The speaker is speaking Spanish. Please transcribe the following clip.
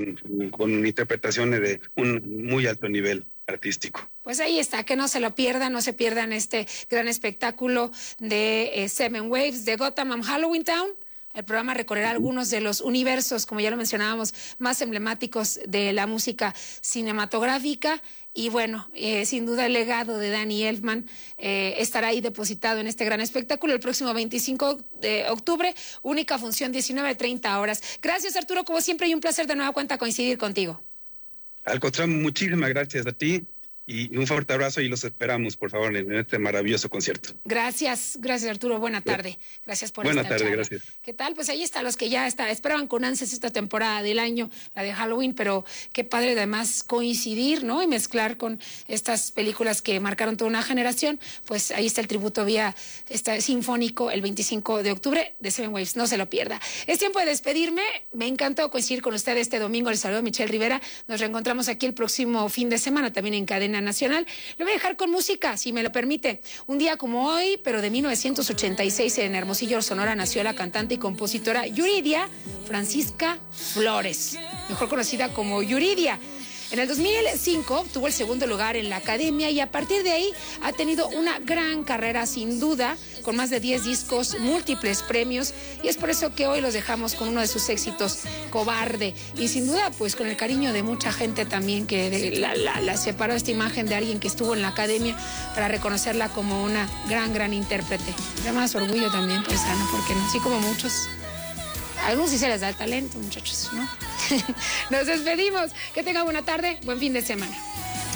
con interpretaciones de un muy alto nivel artístico. Pues ahí está, que no se lo pierdan, no se pierdan este gran espectáculo de Seven Waves de Gotham Halloween Town. El programa recorrerá algunos de los universos, como ya lo mencionábamos, más emblemáticos de la música cinematográfica. Y bueno, sin duda el legado de Danny Elfman estará ahí depositado en este gran espectáculo el próximo 25 de octubre, única función 19:30 horas. Gracias, Arturo, como siempre, y un placer de nueva cuenta coincidir contigo. Al contrario, muchísimas gracias a ti y un fuerte abrazo y los esperamos, por favor, en este maravilloso concierto. Gracias, Arturo. Buena tarde. Gracias por Buena esta tarde, charla. gracias. ¿Qué tal? Pues ahí está, los que ya esperaban con ansias esta temporada del año, la de Halloween, pero qué padre además coincidir, ¿no? Y mezclar con estas películas que marcaron toda una generación. Pues ahí está el tributo vía sinfónico el 25 de octubre de Seven Waves. No se lo pierda. Es tiempo de despedirme. Me encantó coincidir con usted este domingo. Les saludo Michelle Rivera. Nos reencontramos aquí el próximo fin de semana, también en Cadena Nacional. Lo voy a dejar con música, si me lo permite. Un día como hoy, pero de 1986, en Hermosillo, Sonora, nació la cantante y compositora Yuridia Francisca Flores, mejor conocida como Yuridia. En el 2005 obtuvo el segundo lugar en la academia y a partir de ahí ha tenido una gran carrera, sin duda, con más de 10 discos, múltiples premios, y es por eso que hoy los dejamos con uno de sus éxitos, Cobarde, y sin duda pues con el cariño de mucha gente también que la separó esta imagen de alguien que estuvo en la academia para reconocerla como una gran intérprete. Además orgullo también paisano, porque no, así como muchos. A algunos sí se les da el talento, muchachos, ¿no? Nos despedimos. Que tengan buena tarde, buen fin de semana.